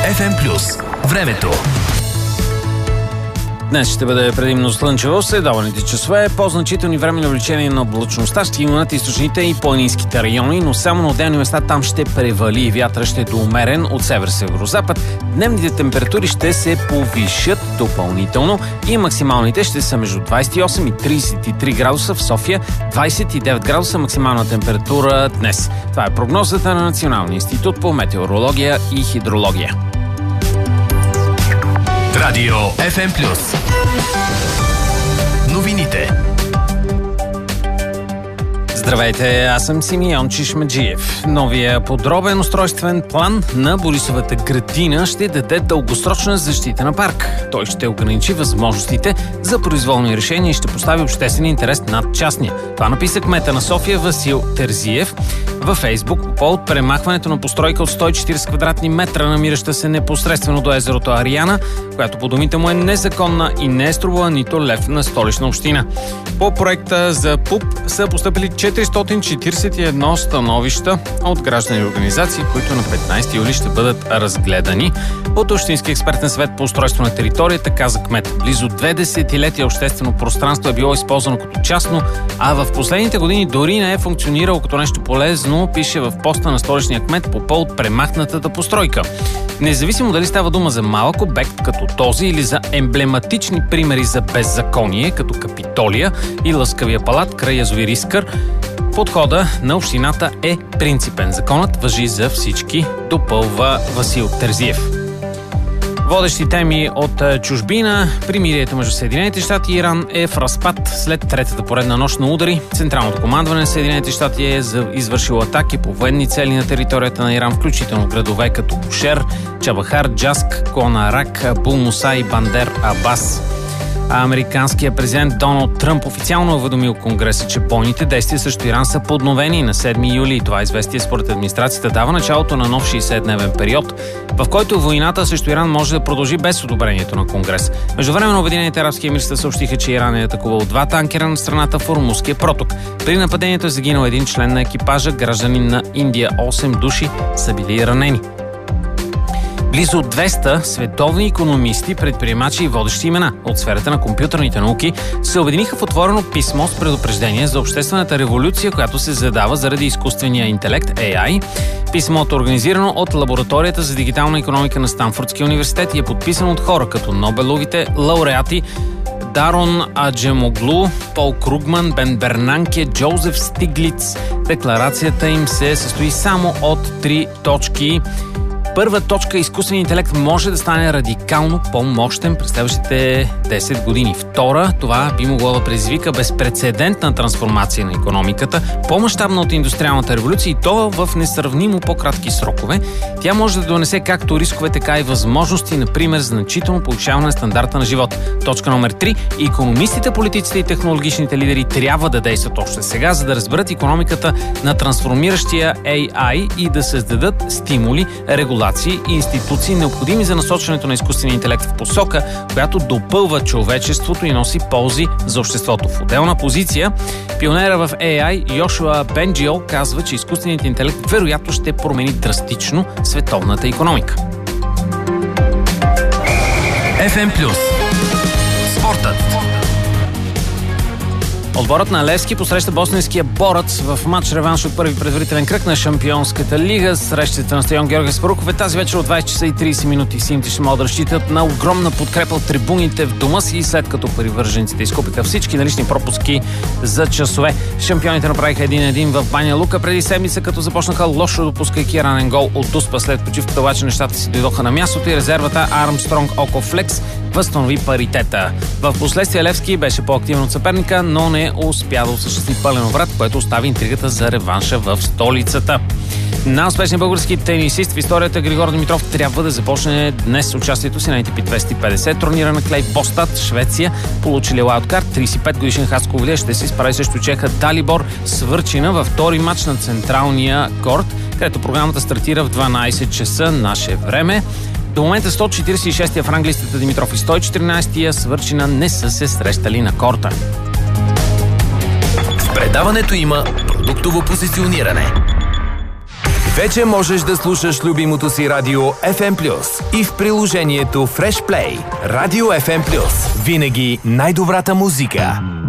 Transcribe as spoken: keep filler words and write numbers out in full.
Еф Ем плюс. Времето. Днес ще бъде предимно слънчево, следобедните часове, по-значителни времени увеличения на облачността ще има над източните и планинските райони, но само на отделни места там ще превали и вятъра ще е доумерен от север-северозапад. Дневните температури ще се повишат допълнително и максималните ще са между двадесет и осем и тридесет и три градуса в София, двадесет и девет градуса максимална температура днес. Това е прогнозата на Националния институт по метеорология и хидрология. Радио Еф Ем плюс. Новините. Здравейте, аз съм Симеон Чишмаджиев. Новия подробен устройствен план на Борисовата градина ще даде дългосрочна защита на парк. Той ще ограничи възможностите за произволни решения и ще постави обществен интерес над частния. Това написа кмета на София Васил Терзиев във Фейсбук по повод премахването на постройка от сто и четиридесет квадратни метра, намираща се непосредствено до езерото Ариана, която по думите му е незаконна и не е струвала нито лев на Столична община. По проекта за ПУП са постъпили четиристотин четиридесет и едно становища от граждани и организации, които на петнадесети юли ще бъдат разгледани. От Общински експертен съвет по устройство на територията каза кмет: близо две десетилетия обществено пространство е било използвано като частно, а в последните години дори не е функционирало като нещо полезно, пише в поста на столичния кмет по повод премахнатата постройка. Независимо дали става дума за малък обект като този или за емблематични примери за беззаконие, като Капитолия и Лъскавия палат край язовир Искър, подхода на общината е принципен. Законът важи за всички, допълва Васил Терзиев. Водещи теми от чужбина. Примирието между Съединените щати и Иран е в разпад след третата поредна нощ на удари. Централното командване на Съединените щати е извършило атаки по военни цели на територията на Иран, включително градове като Бушер, Чабахар, Джаск, Конарак, Бул Муса и Бандер Абас. А американският президент Доналд Тръмп официално е уведомил Конгреса, че бойните действия срещу Иран са подновени на седми юли. Това известие според администрацията дава началото на нов шейсетдневен период, в който войната срещу Иран може да продължи без одобрението на Конгрес. Междувременно Обединените арабски емирства съобщиха, че Иран е атакувал два танкера на страната в Ормузския проток. При нападението е загинал един член на екипажа, гражданин на Индия. осем души са били ранени. Близо двеста световни икономисти, предприемачи и водещи имена от сферата на компютърните науки се обединиха в отворено писмо с предупреждение за обществената революция, която се задава заради изкуствения интелект Ей Ай. Писмото е организирано от Лабораторията за дигитална икономика на Станфордския университет и е подписано от хора като Нобеловите лауреати Дарон Аджемоглу, Пол Кругман, Бен Бернанке, Джозеф Стиглиц. Декларацията им се състои само от три точки. Първа точка: изкуственият интелект може да стане радикално по-мощен през следващите десет години. Втора: това би могло да предизвика безпрецедентна трансформация на икономиката, по-мащабна от индустриалната революция, и то в несравнимо по-кратки срокове. Тя може да донесе както рискове, така и възможности, например значително повишаване на стандарта на живот. Точка номер три: икономистите, политиците и технологичните лидери трябва да действат още сега, за да разберат икономиката на трансформиращия Ей Ай и да създадат стимули, регулации и институции, необходими за насочването на изкуствения интелект в посока, която допълва човечеството и носи ползи за обществото. В отделна позиция, пионера в Ей Ай Йошуа Бенджио казва, че изкуственият интелект вероятно ще промени драстично световната икономика. Еф Ем плюс. Спортът. Отборът на Левски посреща босненския Борец в матч реванш от първи предварителен кръг на Шампионската лига. Срещата на стадион Георги Аспарухов е тази вечер от двадесет часа и тридесет минути. Симите ще могат да разчитат на огромна подкрепа от трибуните в дома си, след като привържениците изкупиха всички налични пропуски за часове. Шампионите направиха един-един в Баня Лука преди седмица, като започнаха лошо, допускайки ранен гол от Дуспа. След почивката обаче нещата си дойдоха на мястото и резервата Армстронг Око Флекс възстанови паритета. В последствие Левски беше по-активен от съперника, но не успя да осъществи пълен обрат, което остави интригата за реванша в столицата. Най-успешният български тенисист в историята Григор Димитров трябва да започне днес участието си на Ей Ти Пи двеста и петдесет, турнира на Клей Бостад, Швеция. Получили лаудкарт, тридесет и пет годишен Хасковлия ще се изправи срещу чеха Далибор Свърчина във втори матч на централния корт, където програмата стартира в дванадесет часа наше време. До момента сто четиридесет и шести в ранглистата Димитров и сто и четиринадесети Свърчина не са се срещали на корта. В предаването има продуктово позициониране. Вече можеш да слушаш любимото си радио еф ем плюс и в приложението Fresh Play. Радио еф ем плюс. Винаги най-добрата музика.